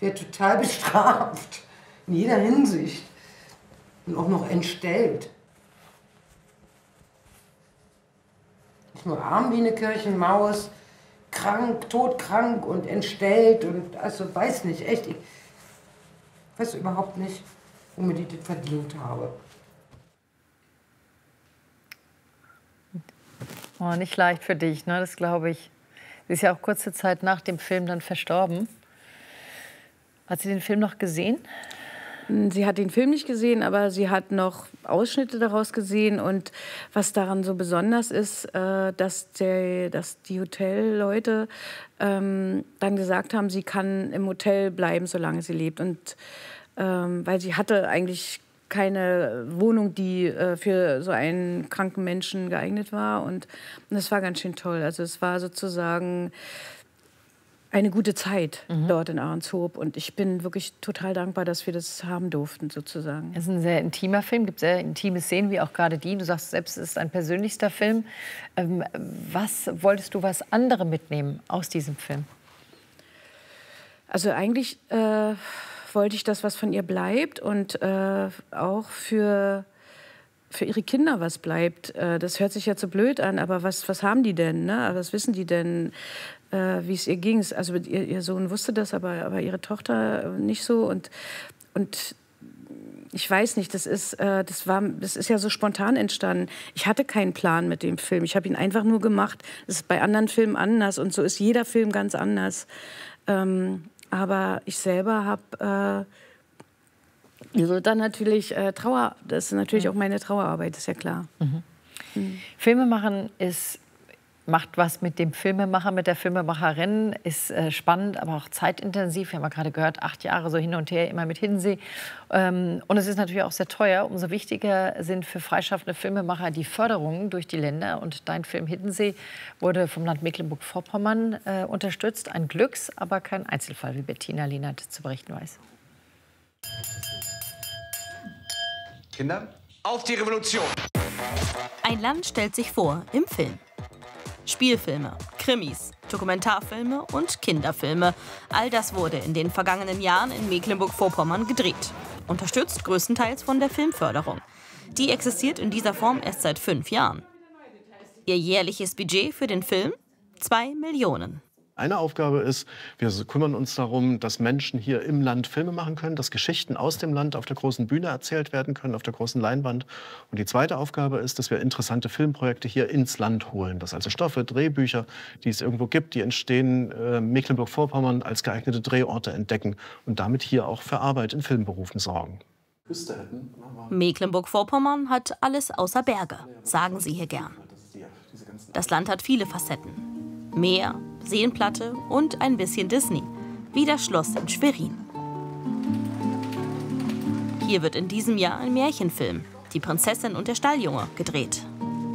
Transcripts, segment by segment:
wird total bestraft. In jeder Hinsicht. Und auch noch entstellt. Nicht nur arm wie eine Kirchenmaus, krank, todkrank und entstellt und also weiß nicht, echt. Ich weiß überhaupt nicht, womit ich das verdient habe. Oh, nicht leicht für dich, ne? Das glaube ich. Sie ist ja auch kurze Zeit nach dem Film dann verstorben. Hat sie den Film noch gesehen? Sie hat den Film nicht gesehen, aber sie hat noch Ausschnitte daraus gesehen. Und was daran so besonders ist, dass die Hotelleute dann gesagt haben, sie kann im Hotel bleiben, solange sie lebt. Und weil sie hatte eigentlich keine Wohnung, die für so einen kranken Menschen geeignet war. Und das war ganz schön toll. Also es war sozusagen eine gute Zeit dort in Ahrenshoop. Und ich bin wirklich total dankbar, dass wir das haben durften, sozusagen. Es ist ein sehr intimer Film, gibt sehr intime Szenen, wie auch gerade die. Du sagst selbst, es ist ein persönlichster Film. Was wolltest du, was andere mitnehmen aus diesem Film? Also eigentlich wollte ich das, was von ihr bleibt und auch für ihre Kinder was bleibt. Das hört sich jetzt so blöd an, aber was haben die denn? Ne? Was wissen die denn, wie es ihr ging? Also ihr Sohn wusste das, aber ihre Tochter nicht so. Und ich weiß nicht, das ist ja so spontan entstanden. Ich hatte keinen Plan mit dem Film. Ich habe ihn einfach nur gemacht. Das ist bei anderen Filmen anders und so ist jeder Film ganz anders. Aber ich selber habe dann natürlich Trauer. Das ist natürlich auch meine Trauerarbeit, ist ja klar. Filmemachen macht was mit dem Filmemacher, mit der Filmemacherin, ist spannend, aber auch zeitintensiv. Wir haben ja gerade gehört, 8 Jahre so hin und her, immer mit Hiddensee. Und es ist natürlich auch sehr teuer. Umso wichtiger sind für freischaffende Filmemacher die Förderungen durch die Länder. Und dein Film Hiddensee wurde vom Land Mecklenburg-Vorpommern unterstützt. Ein Glücks-, aber kein Einzelfall, wie Bettina Lienert zu berichten weiß. Kinder, auf die Revolution! Ein Land stellt sich vor im Film. Spielfilme, Krimis, Dokumentarfilme und Kinderfilme. All das wurde in den vergangenen Jahren in Mecklenburg-Vorpommern gedreht. Unterstützt größtenteils von der Filmförderung. Die existiert in dieser Form erst seit 5 Jahren. Ihr jährliches Budget für den Film? 2 Millionen. Eine Aufgabe ist, wir kümmern uns darum, dass Menschen hier im Land Filme machen können, dass Geschichten aus dem Land auf der großen Bühne erzählt werden können, auf der großen Leinwand. Und die zweite Aufgabe ist, dass wir interessante Filmprojekte hier ins Land holen. Dass also Stoffe, Drehbücher, die es irgendwo gibt, die entstehen, Mecklenburg-Vorpommern als geeignete Drehorte entdecken und damit hier auch für Arbeit in Filmberufen sorgen. Mecklenburg-Vorpommern hat alles außer Berge, sagen sie hier gern. Das Land hat viele Facetten. Meer, Seenplatte und ein bisschen Disney, wie das Schloss in Schwerin. Hier wird in diesem Jahr ein Märchenfilm, Die Prinzessin und der Stalljunge, gedreht.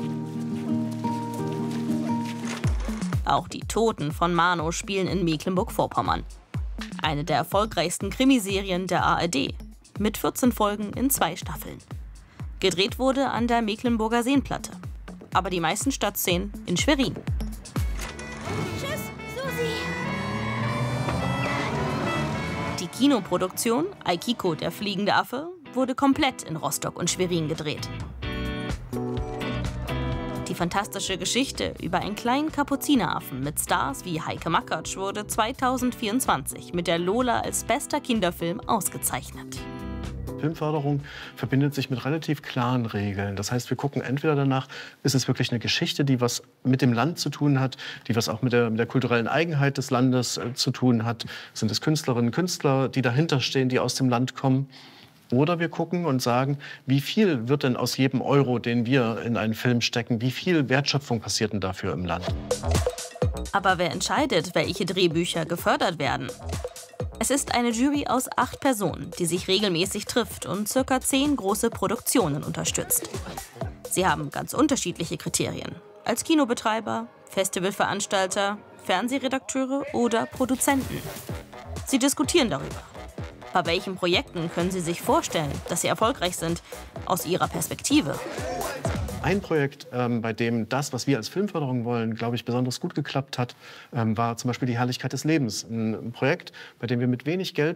Auch Die Toten von Mano spielen in Mecklenburg-Vorpommern. Eine der erfolgreichsten Krimiserien der ARD, mit 14 Folgen in 2 Staffeln. Gedreht wurde an der Mecklenburger Seenplatte, aber die meisten Stadtszenen in Schwerin. Die Kinoproduktion Aikiko, der fliegende Affe, wurde komplett in Rostock und Schwerin gedreht. Die fantastische Geschichte über einen kleinen Kapuzineraffen mit Stars wie Heike Makatsch wurde 2024 mit der Lola als bester Kinderfilm ausgezeichnet. Filmförderung verbindet sich mit relativ klaren Regeln. Das heißt, wir gucken entweder danach, ist es wirklich eine Geschichte, die was mit dem Land zu tun hat, die was auch mit der kulturellen Eigenheit des Landes zu tun hat. Sind es Künstlerinnen und Künstler, die dahinter stehen, die aus dem Land kommen? Oder wir gucken und sagen, wie viel wird denn aus jedem Euro, den wir in einen Film stecken, wie viel Wertschöpfung passiert denn dafür im Land? Aber wer entscheidet, welche Drehbücher gefördert werden? Es ist eine Jury aus 8 Personen, die sich regelmäßig trifft und ca. 10 große Produktionen unterstützt. Sie haben ganz unterschiedliche Kriterien. Als Kinobetreiber, Festivalveranstalter, Fernsehredakteure oder Produzenten. Sie diskutieren darüber. Bei welchen Projekten können Sie sich vorstellen, dass sie erfolgreich sind, aus Ihrer Perspektive? Ein Projekt, bei dem das, was wir als Filmförderung wollen, glaube ich, besonders gut geklappt hat, war zum Beispiel die Herrlichkeit des Lebens. Ein Projekt, bei dem wir mit wenig Geld